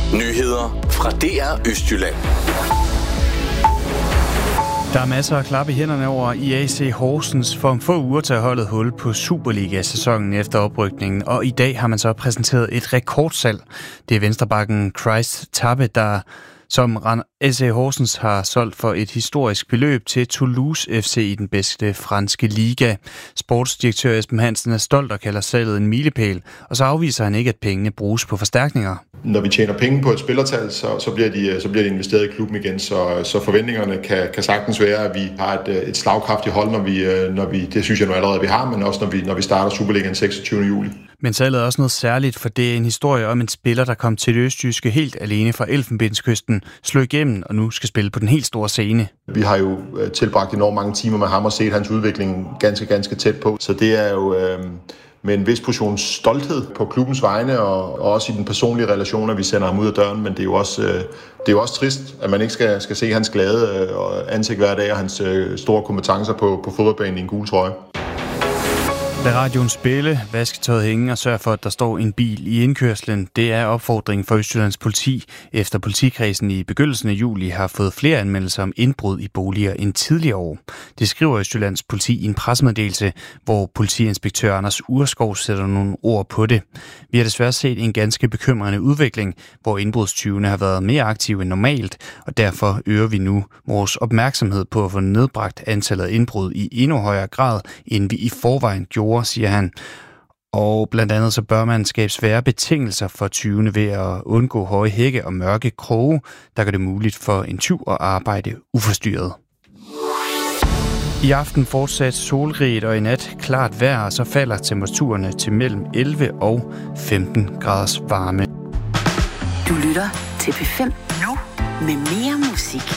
Nyheder fra DR Østjylland. Der er masser af klap i hænderne over IAC Horsens. For om få uger tager holdet hul på Superliga-sæsonen efter oprykningen, og i dag har man så præsenteret et rekordsalg. Det er venstrebacken Christ Tappe, der som SC Horsens har solgt for et historisk beløb til Toulouse FC i den bedste franske liga. Sportsdirektør Esben Hansen er stolt og kalder salget en milepæl, og så afviser han ikke, at pengene bruges på forstærkninger. Når vi tjener penge på et spillertal, så bliver de investeret i klubben igen, så forventningerne kan sagtens være, at vi har et slagkraftigt hold, når vi det synes jeg nu allerede, vi har, men også når vi starter Superligaen 26. juli. Men salget er også noget særligt, for det er en historie om en spiller, der kom til det østjyske helt alene fra Elfenbenskysten, slog igennem og nu skal spille på den helt store scene. Vi har jo tilbragt enormt mange timer med ham og set hans udvikling ganske tæt på, så det er jo med en vis portion stolthed på klubbens vegne og også i den personlige relation, at vi sender ham ud af døren, men det er jo også trist, at man ikke skal se hans glade ansigt hver dag og hans store kompetencer på fodboldbanen i en gul trøje. Lad radioen spille, vasketøjet hænge og sørg for, at der står en bil i indkørslen. Det er opfordringen for Østjyllands politi, efter politikredsen i begyndelsen af juli har fået flere anmeldelser om indbrud i boliger end tidligere år. Det skriver Østjyllands politi i en pressemeddelelse, hvor politiinspektør Anders Urskov sætter nogle ord på det. Vi har desværre set en ganske bekymrende udvikling, hvor indbrudstyvene har været mere aktive end normalt, og derfor øger vi nu vores opmærksomhed på at få nedbragt antallet af indbrud i endnu højere grad, end vi i forvejen gjorde, siger han. Og blandt andet så bør man skabe svære betingelser for tyvene ved at undgå høje hække og mørke kroge, der gør det muligt for en tyv at arbejde uforstyrret. I aften fortsat solrigt og i nat klart vejr, og så falder temperaturerne til mellem 11 og 15 graders varme. Du lytter til P5 nu med mere musik.